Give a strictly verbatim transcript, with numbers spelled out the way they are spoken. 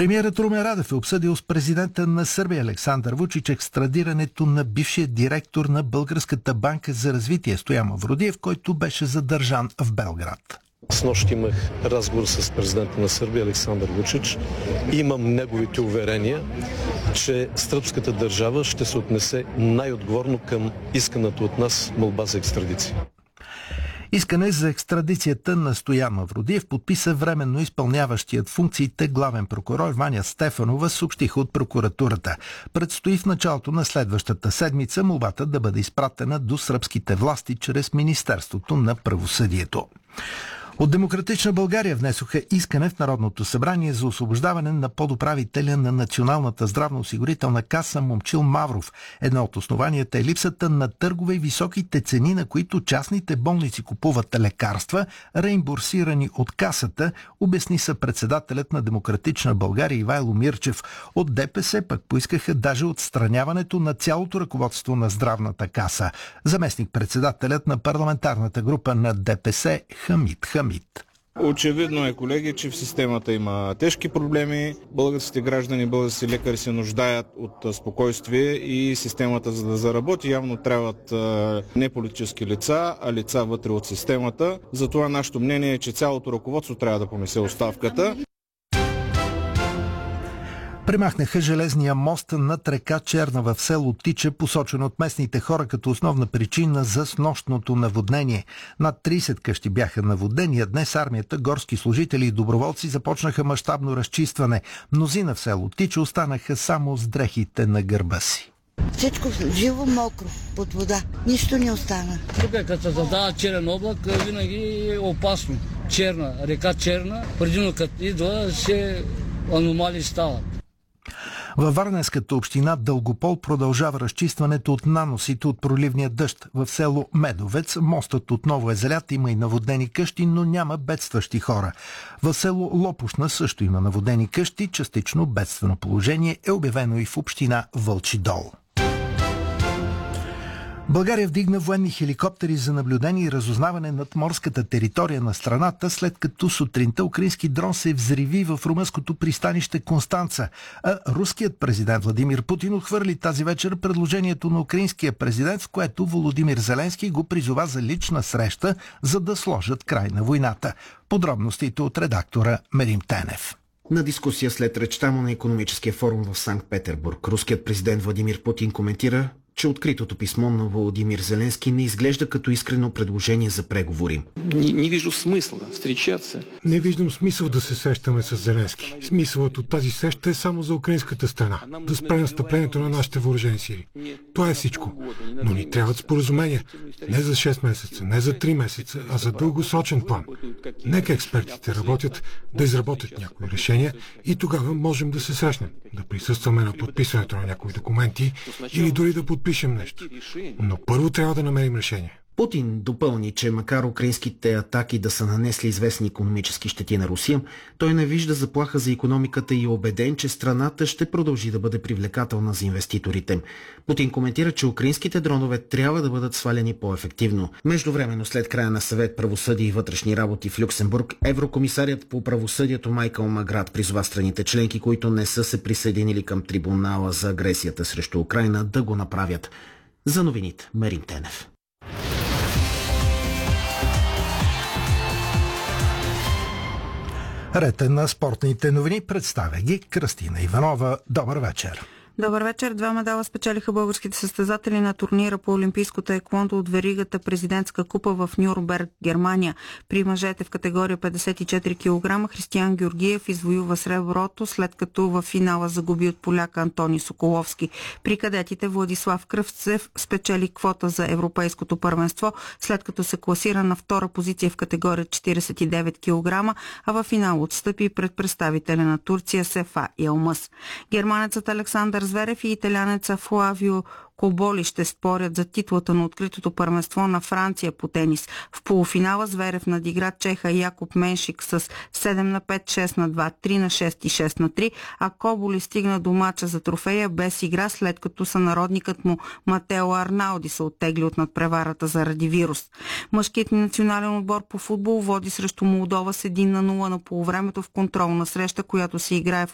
Премиерът Румен Радев е обсъдил с президента на Сърбия Александър Вучич екстрадирането на бившия директор на Българската банка за развитие Стоян Мавродиев, който беше задържан в Белград. Снощи имах разговор с президента на Сърбия Александър Вучич. Имам неговите уверения, че сръбската държава ще се отнесе най-отговорно към исканата от нас молба за екстрадиция. Искане за екстрадицията на Стоян Мавродиев подписа временно изпълняващият функциите главен прокурор Ваня Стефанова, съобщиха от прокуратурата. Предстои в началото на следващата седмица молбата да бъде изпратена до сръбските власти чрез Министерството на правосъдието. От Демократична България внесоха искане в Народното събрание за освобождаване на подуправителя на Националната здравноосигурителна каса Момчил Мавров. Едно от основанията е липсата на търгове и високите цени, на които частните болници купуват лекарства, реимбурсирани от касата, обясни съпредседателят на Демократична България Ивайло Мирчев. От ДПС пък поискаха даже отстраняването на цялото ръководство на здравната каса. Заместник-председателят на парламентарната група на ДПС Хамид Хамид. Очевидно е, колеги, че в системата има тежки проблеми. Българските граждани, българските лекари се нуждаят от спокойствие и системата, за да заработи, явно трябват не политически лица, а лица вътре от системата. Затова нашето мнение е, че цялото ръководство трябва да понесе оставката. Премахнаха железния мост над река Черна в село Тича, посочен от местните хора като основна причина за снощното наводнение. Над трийсет къщи бяха наводнени, а днес армията, горски служители и доброволци започнаха мащабно разчистване. Мнозина в село Тича останаха само с дрехите на гърба си. Всичко живо, мокро, под вода. Нищо не остана. Тук е като се задава черен облак, винаги е опасно. Черна, река Черна, предимно като идва, се аномалии стават. Във Варненската община Дългопол продължава разчистването от наносите от проливния дъжд. В село Медовец мостът отново е залят, има и наводнени къщи, но няма бедстващи хора. В село Лопушна също има наводнени къщи, частично бедствено положение е обявено и в община Вълчи дол. България вдигна военни хеликоптери за наблюдение и разузнаване над морската територия на страната, след като сутринта украински дрон се взриви в румънското пристанище Констанца. А руският президент Владимир Путин отхвърли тази вечер предложението на украинския президент, в което Володимир Зеленски го призова за лична среща, за да сложат край на войната. Подробностите от редактора Мерим Тенев. На дискусия след речта му на икономическия форум в Санкт-Петербург, руският президент Владимир Путин коментира, че откритото писмо на Володимир Зеленски не изглежда като искрено предложение за преговори. Не, не виждам смисъл да встречаться. Не виждам смисъл да се срещаме с Зеленски. Смисълът от тази среща е само за украинската страна. Да спре настъплението на нашите въоръжени сили. Това е всичко. Но ни трябват споразумения. Не за шест месеца, не за три месеца, а за дългосрочен план. Нека експертите работят, да изработят някои решения и тогава можем да се срещнем. Да присъстваме на подписването на някои документи или дори да подпишем нещо. Но първо трябва да намерим решение. Путин допълни, че макар украинските атаки да са нанесли известни икономически щети на Русия, той не вижда заплаха за икономиката и е убеден, че страната ще продължи да бъде привлекателна за инвеститорите. Путин коментира, че украинските дронове трябва да бъдат свалени по-ефективно. Междувременно, след края на съвет правосъдие и вътрешни работи в Люксембург, еврокомисарят по правосъдието Майкъл Маград призова страните членки, които не са се присъединили към трибунала за агресията срещу Украйна, да го направят. За новините, Мерим Тенев. Ред е на спортните новини, представя ги Кръстина Иванова. Добър вечер! Добър вечер. Два медала спечелиха българските състезатели на турнира по олимпийско таеквондо от веригата Президентска купа в Нюрнберг, Германия. При мъжете в категория петдесет и четири килограма Християн Георгиев извоюва среброто, след като във финала загуби от поляка Антони Соколовски. При кадетите Владислав Кръвцев спечели квота за европейското първенство, след като се класира на втора позиция в категория четиридесет и девет килограма, а във финал отстъпи пред представителя на Турция Сефа Илмъс. Германецът Александър Зверев и италянеца Флавио Коболи ще спорят за титлата на откритото първенство на Франция по тенис. В полуфинала Зверев надигра чеха Якоб Меншик с седем на пет, шест на два, три на шест и шест на три, а Коболи стигна до мача за трофея без игра, след като сънародникът му Матео Арнауди се оттегли от надпреварата заради вирус. Мъжкият национален отбор по футбол води срещу Молдова с един на нула на полувремето в контролна среща, която се играе в